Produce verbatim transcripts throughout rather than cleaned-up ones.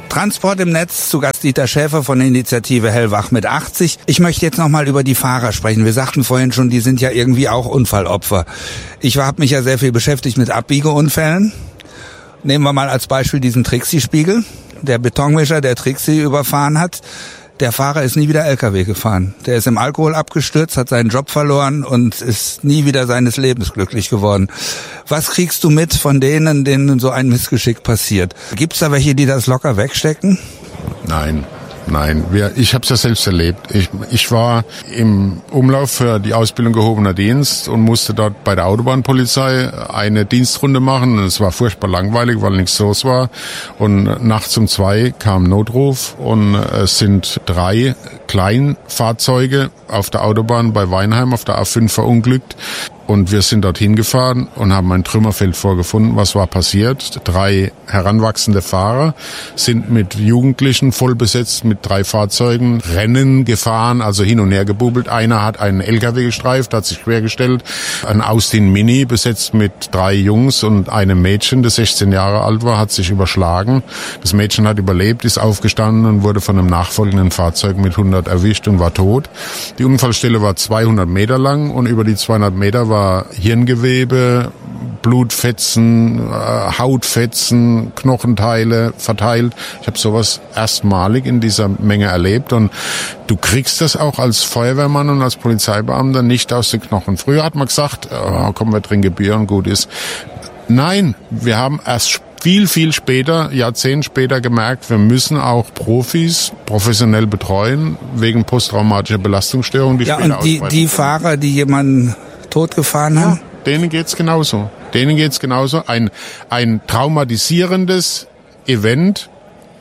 Transport im Netz, zu Gast Dieter Schäfer von der Initiative Hellwach mit achtzig. Ich möchte jetzt nochmal über die Fahrer sprechen. Wir sagten vorhin schon, die sind ja irgendwie auch Unfallopfer. Ich habe mich ja sehr viel beschäftigt mit Abbiegeunfällen. Nehmen wir mal als Beispiel diesen Trixie-Spiegel. Der Betonmischer, der Trixie überfahren hat. Der Fahrer ist nie wieder L K W gefahren. Der ist im Alkohol abgestürzt, hat seinen Job verloren und ist nie wieder seines Lebens glücklich geworden. Was kriegst du mit von denen, denen so ein Missgeschick passiert? Gibt's da welche, die das locker wegstecken? Nein. Nein, wir, ich habe es ja selbst erlebt. Ich, ich war im Umlauf für die Ausbildung gehobener Dienst und musste dort bei der Autobahnpolizei eine Dienstrunde machen. Es war furchtbar langweilig, weil nichts los war. Und nachts um zwei kam Notruf und es sind drei Kleinfahrzeuge auf der Autobahn bei Weinheim auf der A fünf verunglückt. Und wir sind dorthin gefahren und haben ein Trümmerfeld vorgefunden. Was war passiert? Drei heranwachsende Fahrer sind mit Jugendlichen voll besetzt mit drei Fahrzeugen Rennen gefahren, also hin und her gebubelt. Einer hat einen L K W gestreift, hat sich quergestellt. Ein Austin Mini besetzt mit drei Jungs und einem Mädchen, das sechzehn Jahre alt war, hat sich überschlagen. Das Mädchen hat überlebt, ist aufgestanden und wurde von einem nachfolgenden Fahrzeug mit hundert erwischt und war tot. Die Unfallstelle war zweihundert Meter lang und über die zweihundert Meter war Hirngewebe, Blutfetzen, Hautfetzen, Knochenteile verteilt. Ich habe sowas erstmalig in dieser Menge erlebt und du kriegst das auch als Feuerwehrmann und als Polizeibeamter nicht aus den Knochen. Früher hat man gesagt, oh, komm, wir trinken Bier und gut ist. Nein, wir haben erst viel, viel später, Jahrzehnte später gemerkt, wir müssen auch Profis professionell betreuen, wegen posttraumatischer Belastungsstörung. Die ja, und die, die Fahrer, die jemanden totgefahren haben? Ja, denen geht's genauso. Denen geht's genauso. Ein, ein traumatisierendes Event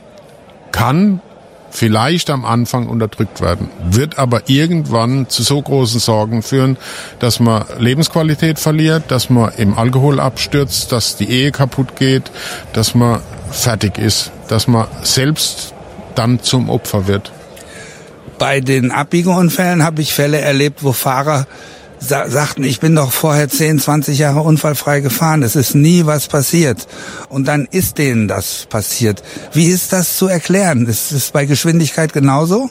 kann vielleicht am Anfang unterdrückt werden, wird aber irgendwann zu so großen Sorgen führen, dass man Lebensqualität verliert, dass man im Alkohol abstürzt, dass die Ehe kaputt geht, dass man fertig ist, dass man selbst dann zum Opfer wird. Bei den Abbiegeunfällen habe ich Fälle erlebt, wo Fahrer sa- sagten, ich bin doch vorher zehn, zwanzig Jahre unfallfrei gefahren, es ist nie was passiert. Und dann ist denen das passiert. Wie ist das zu erklären? Ist es bei Geschwindigkeit genauso?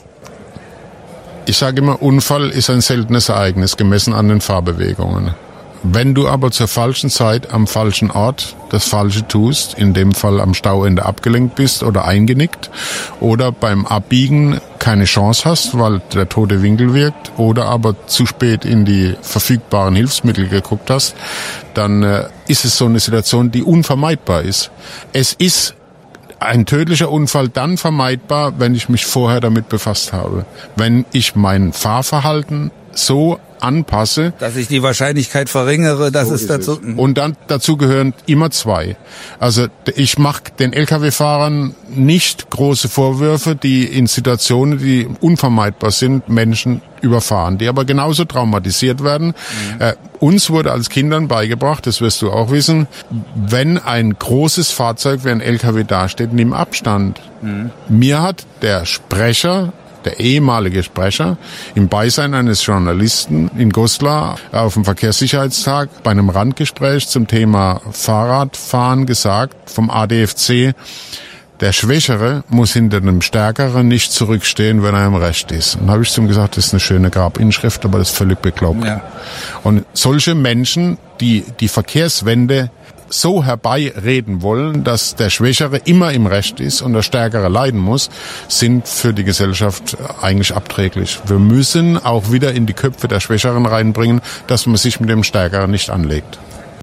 Ich sage immer, Unfall ist ein seltenes Ereignis, gemessen an den Fahrbewegungen. Wenn du aber zur falschen Zeit am falschen Ort das Falsche tust, in dem Fall am Stauende abgelenkt bist oder eingenickt oder beim Abbiegen keine Chance hast, weil der tote Winkel wirkt oder aber zu spät in die verfügbaren Hilfsmittel geguckt hast, dann äh, ist es so eine Situation, die unvermeidbar ist. Es ist ein tödlicher Unfall dann vermeidbar, wenn ich mich vorher damit befasst habe. Wenn ich mein Fahrverhalten so anpasse, dass ich die Wahrscheinlichkeit verringere, dass so es dazu... Es. Und dann dazu gehören immer zwei. Also ich mache den L K W-Fahrern nicht große Vorwürfe, die in Situationen, die unvermeidbar sind, Menschen überfahren, die aber genauso traumatisiert werden. Mhm. Äh, uns wurde als Kindern beigebracht, das wirst du auch wissen, wenn ein großes Fahrzeug wie ein L K W dasteht, nimm Abstand. Mhm. Mir hat der Sprecher, der ehemalige Sprecher, im Beisein eines Journalisten in Goslar auf dem Verkehrssicherheitstag bei einem Randgespräch zum Thema Fahrradfahren gesagt, vom A D F C, der Schwächere muss hinter dem Stärkeren nicht zurückstehen, wenn er im Recht ist. Und da habe ich zu ihm gesagt, das ist eine schöne Grabinschrift, aber das ist völlig bekloppt. Ja. Und solche Menschen, die die Verkehrswende so herbeireden wollen, dass der Schwächere immer im Recht ist und der Stärkere leiden muss, sind für die Gesellschaft eigentlich abträglich. Wir müssen auch wieder in die Köpfe der Schwächeren reinbringen, dass man sich mit dem Stärkeren nicht anlegt.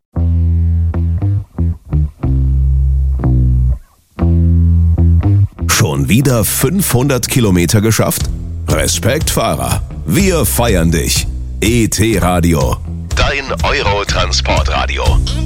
Schon wieder fünfhundert Kilometer geschafft? Respekt, Fahrer. Wir feiern dich. E T Radio. Dein Eurotransportradio.